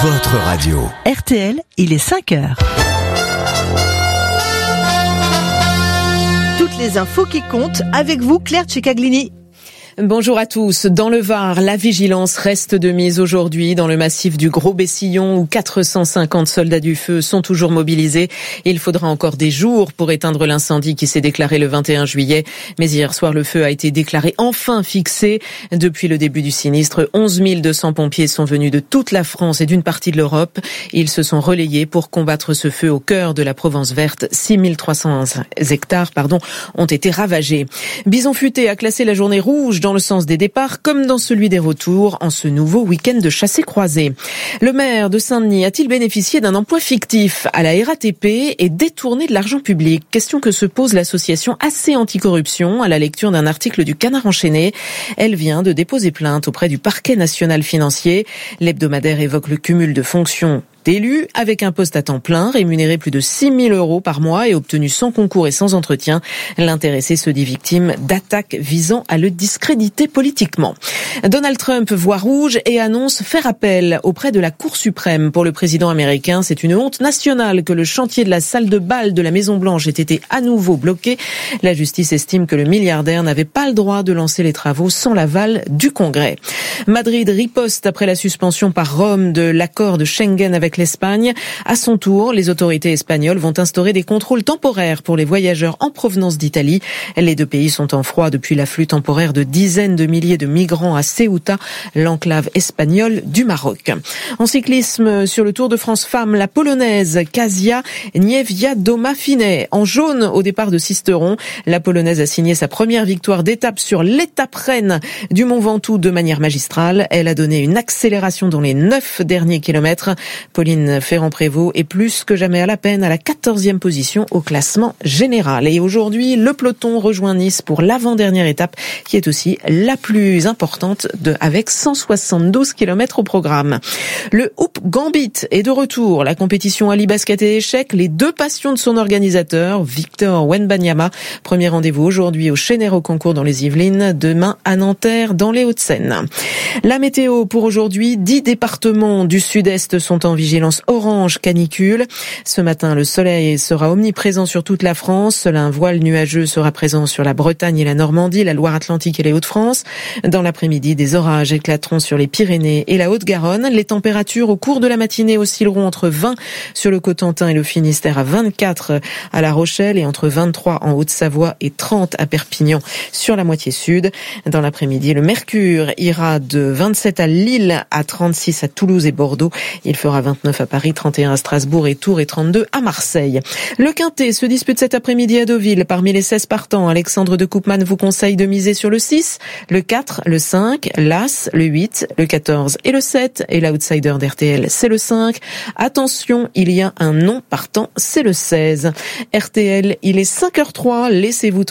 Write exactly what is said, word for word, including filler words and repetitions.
votre radio. R T L, il est cinq heures. Toutes les infos qui comptent avec vous, Claire Cicaglini. Bonjour à tous. Dans le Var, la vigilance reste de mise aujourd'hui dans le massif du Gros-Bessillon où quatre cent cinquante soldats du feu sont toujours mobilisés. Il faudra encore des jours pour éteindre l'incendie qui s'est déclaré le vingt et un juillet. Mais hier soir, le feu a été déclaré enfin fixé. Depuis le début du sinistre, onze mille deux cents pompiers sont venus de toute la France et d'une partie de l'Europe. Ils se sont relayés pour combattre ce feu au cœur de la Provence verte. six mille trois cents hectares pardon, ont été ravagés. Bison Futé a classé la journée rouge dans le sens des départs comme dans celui des retours en ce nouveau week-end de chassé-croisé. Le maire de Saint-Denis a-t-il bénéficié d'un emploi fictif à la R A T P et détourné de l'argent public? Question que se pose l'association A C Anticorruption à la lecture d'un article du Canard enchaîné. Elle vient de déposer plainte auprès du parquet national financier. L'hebdomadaire évoque le cumul de fonctions d'élu avec un poste à temps plein, rémunéré plus de six mille euros par mois et obtenu sans concours et sans entretien. L'intéressé se dit victime d'attaques visant à le discréditer politiquement. Donald Trump voit rouge et annonce faire appel auprès de la Cour suprême. Pour le président américain, c'est une honte nationale que le chantier de la salle de bal de la Maison-Blanche ait été à nouveau bloqué. La justice estime que le milliardaire n'avait pas le droit de lancer les travaux sans l'aval du Congrès. Madrid riposte après la suspension par Rome de l'accord de Schengen avec l'Espagne. À son tour, les autorités espagnoles vont instaurer des contrôles temporaires pour les voyageurs en provenance d'Italie. Les deux pays sont en froid depuis l'afflux temporaire de dizaines de milliers de migrants à Ceuta, l'enclave espagnole du Maroc. En cyclisme, sur le Tour de France Femmes, la Polonaise Kasia Niewiadoma-Fine en jaune au départ de Sisteron. La Polonaise a signé sa première victoire d'étape sur l'étape reine du Mont Ventoux de manière magistrale. Elle a donné une accélération dans les neuf derniers kilomètres. Pauline Ferrand-Prévot est plus que jamais à la peine à la quatorzième position au classement général. Et aujourd'hui, le peloton rejoint Nice pour l'avant-dernière étape qui est aussi la plus importante de, avec cent soixante-douze kilomètres au programme. Le Hoop Gambit est de retour. La compétition Ali Basket et échecs, les deux passions de son organisateur, Victor Wembanyama. Premier rendez-vous aujourd'hui au Chénère au concours dans les Yvelines, demain à Nanterre dans les Hauts-de-Seine. La météo pour aujourd'hui, dix départements du sud-est sont en vigilance orange canicule. Ce matin, le soleil sera omniprésent sur toute la France. Seul un voile nuageux sera présent sur la Bretagne et la Normandie, la Loire-Atlantique et les Hauts-de-France. Dans l'après-midi, des orages éclateront sur les Pyrénées et la Haute-Garonne. Les températures au cours de la matinée oscilleront entre vingt sur le Cotentin et le Finistère à vingt-quatre à La Rochelle et entre vingt-trois en Haute-Savoie et trente à Perpignan sur la moitié sud. Dans l'après-midi, le mercure ira de vingt-sept à Lille à trente-six à Toulouse et Bordeaux. Il fera vingt-neuf à Paris, trente et un à Strasbourg et Tours et trente-deux à Marseille. Le Quintet se dispute cet après-midi à Deauville. Parmi les seize partants, Alexandre de Koopman vous conseille de miser sur le six, le quatre, le cinq, l'As, le huit, le quatorze et le sept. Et l'outsider d'R T L, c'est le cinq. Attention, il y a un non partant, c'est le seize. R T L, il est cinq heures zéro trois, laissez-vous